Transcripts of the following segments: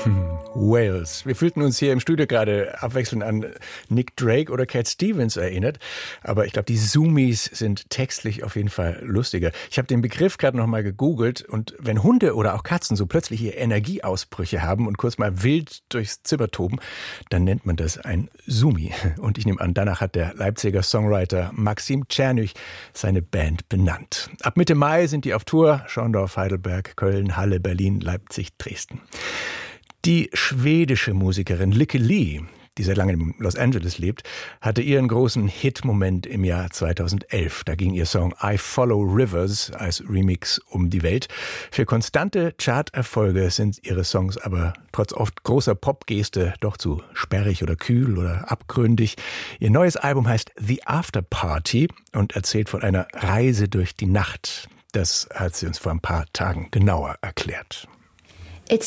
Wales. Wir fühlten uns hier im Studio gerade abwechselnd an Nick Drake oder Cat Stevens erinnert. Aber ich glaube, die Zoomies sind textlich auf jeden Fall lustiger. Ich habe den Begriff gerade noch mal gegoogelt. Und wenn Hunde oder auch Katzen so plötzlich Energieausbrüche haben und kurz mal wild durchs Zimmer toben, dann nennt man das ein Zoomie. Und ich nehme an, danach hat der Leipziger Songwriter Maxim Czernych seine Band benannt. Ab Mitte Mai sind die auf Tour. Schorndorf, Heidelberg, Köln, Halle, Berlin, Leipzig, Dresden. Die schwedische Musikerin Lykke Li, die seit langem in Los Angeles lebt, hatte ihren großen Hit-Moment im Jahr 2011. Da ging ihr Song I Follow Rivers als Remix um die Welt. Für konstante Charterfolge sind ihre Songs aber trotz oft großer Popgeste doch zu sperrig oder kühl oder abgründig. Ihr neues Album heißt The After Party und erzählt von einer Reise durch die Nacht. Das hat sie uns vor ein paar Tagen genauer erklärt. Es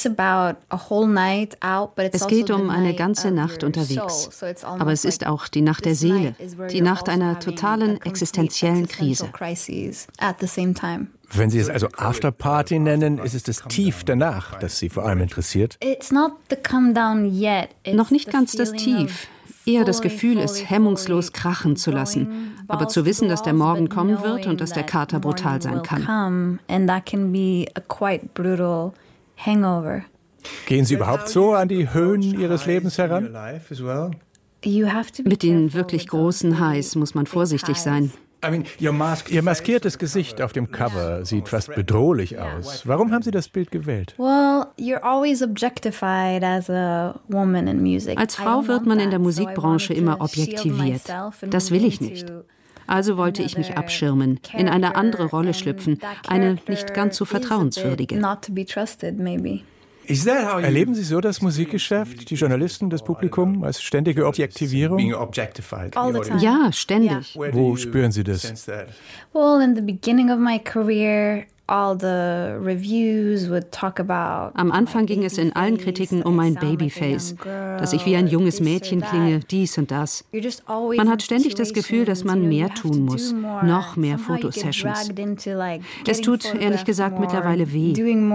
geht um eine ganze Nacht unterwegs. Aber es ist auch die Nacht der Seele, die Nacht einer totalen existenziellen Krise. Wenn Sie es also Afterparty nennen, ist es das Tief danach, das Sie vor allem interessiert? Noch nicht ganz das Tief. Eher das Gefühl, es hemmungslos krachen zu lassen. Aber zu wissen, dass der Morgen kommen wird und dass der Kater brutal sein kann. Hangover. Gehen Sie überhaupt so an die Höhen Ihres Lebens heran? Mit den wirklich großen Highs muss man vorsichtig sein. Ihr maskiertes Gesicht auf dem Cover sieht fast bedrohlich aus. Warum haben Sie das Bild gewählt? Als Frau wird man in der Musikbranche immer objektiviert. Das will ich nicht. Also wollte ich mich abschirmen, in eine andere Rolle schlüpfen, eine nicht ganz so vertrauenswürdige. Erleben Sie so das Musikgeschäft, die Journalisten, das Publikum als ständige Objektivierung? Ja, ständig. Wo spüren Sie das? In the beginning of my career, Am Anfang ging es in allen Kritiken um mein Babyface, dass ich wie ein junges Mädchen klinge, dies und das. Man hat ständig das Gefühl, dass man mehr tun muss, noch mehr Fotosessions. Es tut, ehrlich gesagt, mittlerweile weh.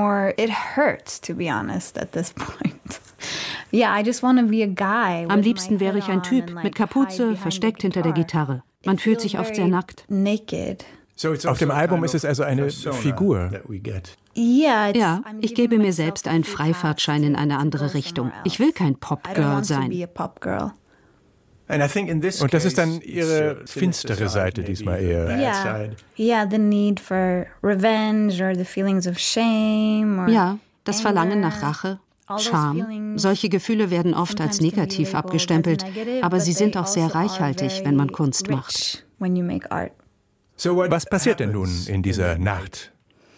Am liebsten wäre ich ein Typ mit Kapuze, versteckt hinter der Gitarre. Man fühlt sich oft sehr nackt. Auf dem Album ist es also eine Figur. Ja, ich gebe mir selbst einen Freifahrtschein in eine andere Richtung. Ich will kein Popgirl sein. Und das ist dann Ihre finstere Seite diesmal eher. Ja, das Verlangen nach Rache, Scham. Solche Gefühle werden oft als negativ abgestempelt, aber sie sind auch sehr reichhaltig, wenn man Kunst macht. Was passiert denn nun in dieser Nacht?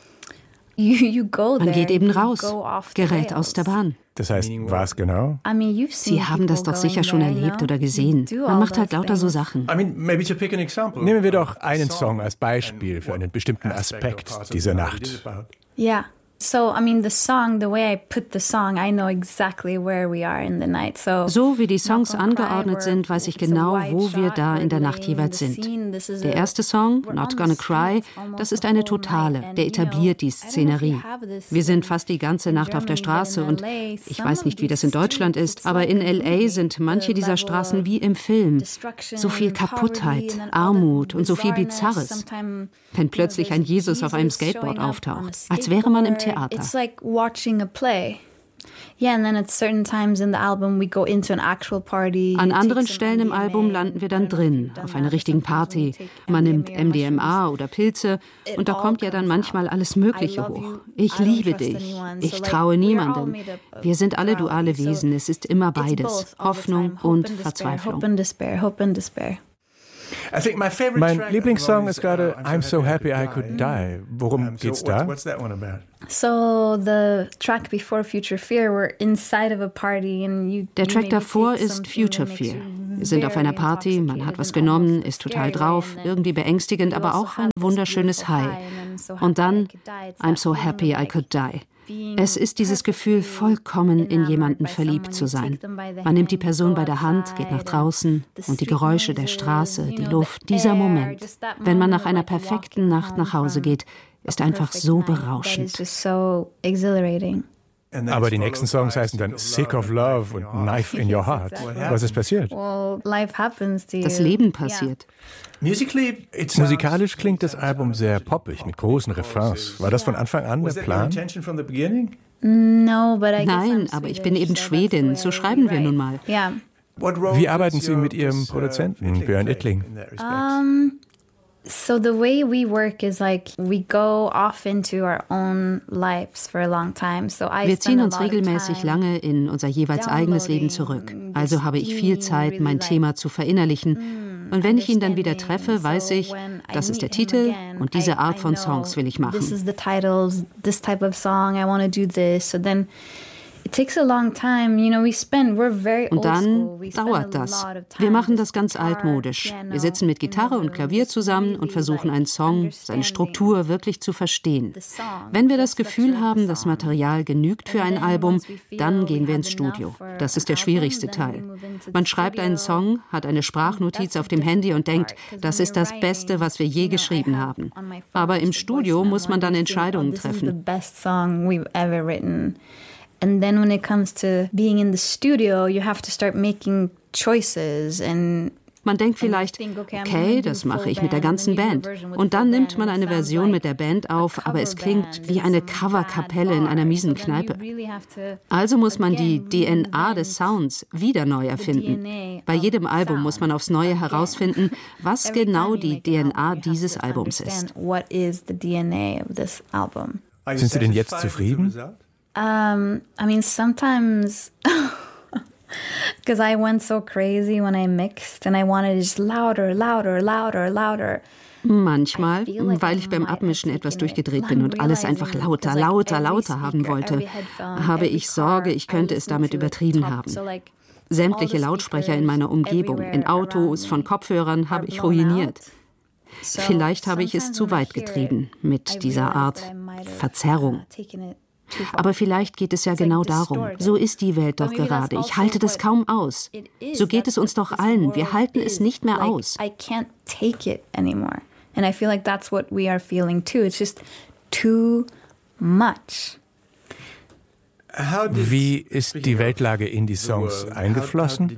Man geht eben raus, gerät aus der Bahn. Das heißt, was genau? Sie haben das doch sicher schon erlebt oder gesehen. Man macht halt lauter so Sachen. Nehmen wir doch einen Song als Beispiel für einen bestimmten Aspekt dieser Nacht. Ja. So wie die Songs angeordnet sind, weiß ich genau, wo wir da in der Nacht jeweils sind. Der erste Song, Not Gonna Cry, das ist eine Totale, der etabliert die Szenerie. Wir sind fast die ganze Nacht auf der Straße und ich weiß nicht, wie das in Deutschland ist, aber in L.A. sind manche dieser Straßen wie im Film. So viel Kaputtheit, Armut und so viel Bizarres. Wenn plötzlich ein Jesus auf einem Skateboard auftaucht, als wäre man im Theater. It's like watching a play. Yeah, and then at certain times in the album we go into an actual party. An anderen Stellen im Album landen wir dann drin, auf einer richtigen Party. Man nimmt MDMA oder Pilze und da kommt ja dann manchmal alles Mögliche hoch. Ich liebe dich. Ich traue niemandem. Wir sind alle duale Wesen. Es ist immer beides. Hoffnung und Verzweiflung. Mein Lieblingssong ist gerade I'm So Happy I Could Die. Worum geht's da? Der Track davor ist Future Fear. Wir sind auf einer Party, man hat was genommen, ist total drauf, irgendwie beängstigend, aber auch ein wunderschönes High. Und dann I'm So Happy I Could Die. Es ist dieses Gefühl, vollkommen in jemanden verliebt zu sein. Man nimmt die Person bei der Hand, geht nach draußen und die Geräusche der Straße, die Luft, dieser Moment, wenn man nach einer perfekten Nacht nach Hause geht, ist einfach so berauschend. Aber die nächsten Songs heißen dann Sick of Love und Knife in Your Heart. Was ist passiert? Das Leben passiert. Musikalisch klingt das Album sehr poppig, mit großen Refrains. War das von Anfang an der Plan? Nein, aber ich bin eben Schwedin, so schreiben wir nun mal. Wie arbeiten Sie mit Ihrem Produzenten, Björn Ittling? So the way we work is like we go off into our own lives for a long time. Wir ziehen uns regelmäßig lange in unser jeweils eigenes Leben zurück. Also habe ich viel Zeit, mein Thema zu verinnerlichen. Und wenn ich ihn dann wieder treffe, weiß ich, das ist der Titel und diese Art von Songs will ich machen. This is the title, this type of song, I want to do this. So then it takes a long time, you know, we're very und dann dauert das. Wir machen das ganz altmodisch. Wir sitzen mit Gitarre und Klavier zusammen und versuchen einen Song, seine Struktur wirklich zu verstehen. Wenn wir das Gefühl haben, das Material genügt für ein Album, dann gehen wir ins Studio. Das ist der schwierigste Teil. Man schreibt einen Song, hat eine Sprachnotiz auf dem Handy und denkt, das ist das Beste, was wir je geschrieben haben. Aber im Studio muss man dann Entscheidungen treffen. And then when it comes to being in the studio, you have to start making choices and man denkt vielleicht, okay, das mache ich mit der ganzen Band. Und dann nimmt man eine Version mit der Band auf, aber es klingt wie eine Coverkapelle in einer miesen Kneipe. Also muss man die DNA des Sounds wieder neu erfinden. Bei jedem Album muss man aufs Neue herausfinden, was genau die DNA dieses Albums ist. Sind Sie denn jetzt zufrieden? I mean, sometimes, because I went so crazy when I mixed and I wanted just louder. Manchmal, weil ich beim Abmischen etwas durchgedreht bin und alles einfach lauter haben wollte, habe ich Sorge, ich könnte es damit übertrieben haben. Sämtliche Lautsprecher in meiner Umgebung, in Autos, von Kopfhörern habe ich ruiniert. Vielleicht habe ich es zu weit getrieben mit dieser Art Verzerrung. Aber vielleicht geht es ja genau darum. So ist die Welt doch gerade. Ich halte das kaum aus. So geht es uns doch allen. Wir halten es nicht mehr aus. I can't take it anymore. And I feel like that's what we are feeling too. It's just too much. Wie ist die Weltlage in die Songs eingeflossen?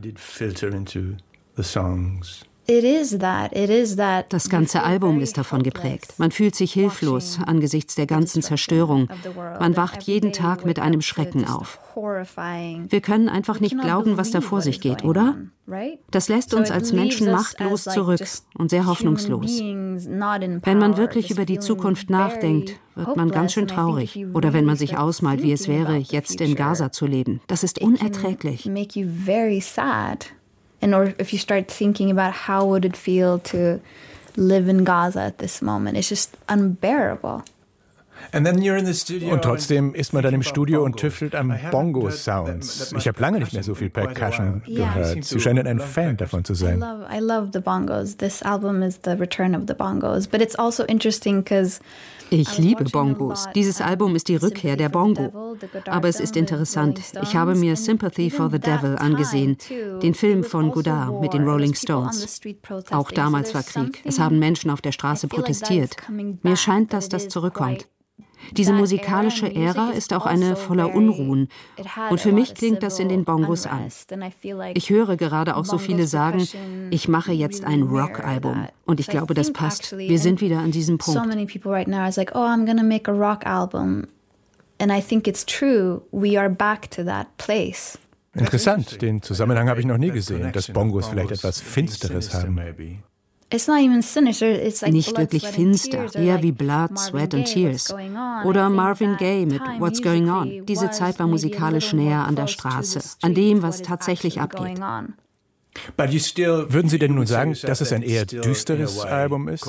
Das ganze Album ist davon geprägt. Man fühlt sich hilflos angesichts der ganzen Zerstörung. Man wacht jeden Tag mit einem Schrecken auf. Wir können einfach nicht glauben, was da vor sich geht, oder? Das lässt uns als Menschen machtlos zurück und sehr hoffnungslos. Wenn man wirklich über die Zukunft nachdenkt, wird man ganz schön traurig. Oder wenn man sich ausmalt, wie es wäre, jetzt in Gaza zu leben. Das ist unerträglich. Or if you start thinking about how would it feel to live in Gaza at this moment, it's just unbearable. Und trotzdem ist man dann im Studio und tüftelt an Bongo-Sounds. Ich habe lange nicht mehr so viel Percussion gehört. Sie scheinen ein Fan davon zu sein. I love the bongos. This album is the return of the bongos. But it's also interesting because ich liebe Bongos. Dieses Album ist die Rückkehr der Bongo. Aber es ist interessant. Ich habe mir Sympathy for the Devil angesehen, den Film von Godard mit den Rolling Stones. Auch damals war Krieg. Es haben Menschen auf der Straße protestiert. Mir scheint, dass das zurückkommt. Diese musikalische Ära ist auch eine voller Unruhen. Und für mich klingt das in den Bongos an. Ich höre gerade auch so viele sagen, ich mache jetzt ein Rock-Album. Und ich glaube, das passt. Wir sind wieder an diesem Punkt. So many people right now are like, oh, I'm gonna make a rock album. And I think it's true. We are back to that place. Interessant. Den Zusammenhang habe ich noch nie gesehen, dass Bongos vielleicht etwas Finsteres haben. Nicht wirklich finster, eher wie Blood, Sweat and Tears. Oder Marvin Gaye mit What's Going On. Diese Zeit war musikalisch näher an der Straße, an dem, was tatsächlich abgeht. Würden Sie denn nun sagen, dass es ein eher düsteres Album ist?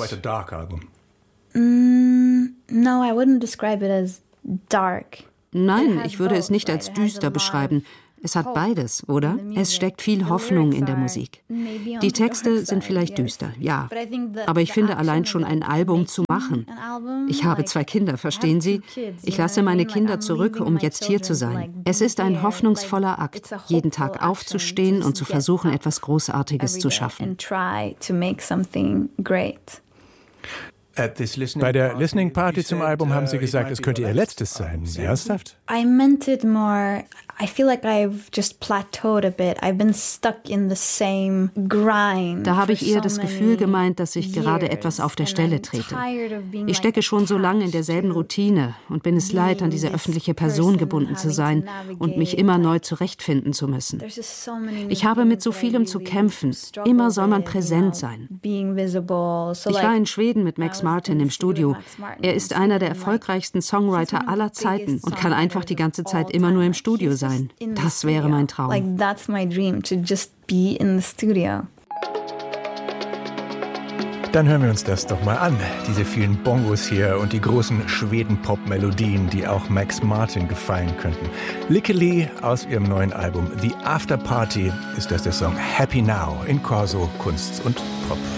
No, I wouldn't describe it as dark. Nein, ich würde es nicht als düster beschreiben. Es hat beides, oder? Es steckt viel Hoffnung in der Musik. Die Texte sind vielleicht düster, ja. Aber ich finde allein schon ein Album zu machen. Ich habe 2 Kinder, verstehen Sie? Ich lasse meine Kinder zurück, um jetzt hier zu sein. Es ist ein hoffnungsvoller Akt, jeden Tag aufzustehen und zu versuchen, etwas Großartiges zu schaffen. Bei der Listening Party zum Album haben Sie gesagt, es könnte Ihr letztes sein. Ernsthaft? I meant it more. I feel like I've just plateaued a bit. I've been stuck in the same grind. Da habe ich eher das Gefühl gemeint, dass ich gerade etwas auf der Stelle trete. Ich stecke schon so lange in derselben Routine und bin es leid, an diese öffentliche Person gebunden zu sein und mich immer neu zurechtfinden zu müssen. Ich habe mit so vielem zu kämpfen. Immer soll man präsent sein. Ich war in Schweden mit Max Martin im Studio. Er ist einer der erfolgreichsten Songwriter aller Zeiten und kann einfach die ganze Zeit immer nur im Studio sein. Das wäre mein Traum. Like that's my dream, to just be in the studio. Dann hören wir uns das doch mal an. Diese vielen Bongos hier und die großen Schweden-Pop-Melodien, die auch Max Martin gefallen könnten. Lykke Li aus ihrem neuen Album The After Party ist das der Song Happy Now in Corso Kunst und Pop.